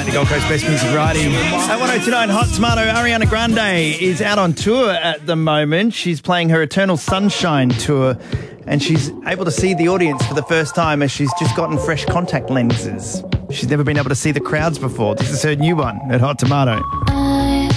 The Gold Coast Best Music Variety. At 1029 Hot Tomato, Ariana Grande is out on tour at the moment. She's playing her Eternal Sunshine tour, and she's able to see the audience for the first time as she's just gotten fresh contact lenses. She's never been able to see the crowds before. This is her new one at Hot Tomato.